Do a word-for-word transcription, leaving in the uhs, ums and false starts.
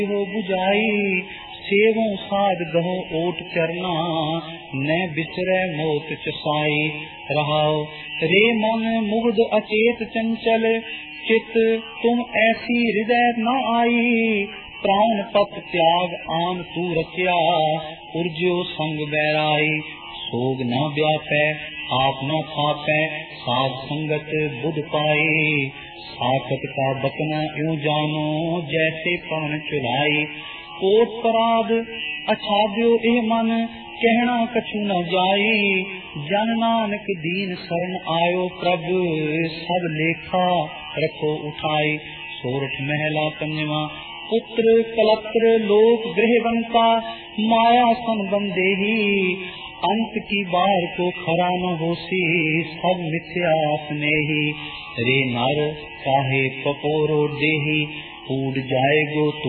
हो बुझाई। सेवों साध गहो ओट चरना, न बिसरै मोत चसाई। रहाओ रे मन मुग्ध अचेत चंचल, चित तुम ऐसी हृदय न आई। प्राण पत त्याग आन तू रचया, उर्ज्यो संग बैराई। सोग न व्यापै आप न थापै, साध संगत बुध पाई। साखत का बतना यूं जानो, जैसे पवन चुलाई। कोट पराध अछाद्यो ए मन, कहना कछु न जाई। जन नानक दीन शरण आयो, प्रभु सब लेखा रखो उठाई। सोरठ महला पंजवा। पुत्र कलत्र लोक गृहवंता, माया सन बंदेही। अंत की बार को खरा न होसी, सब मिथ्या स्नेही। रे नर काहे पपोरो देही, कूड़ जाएगो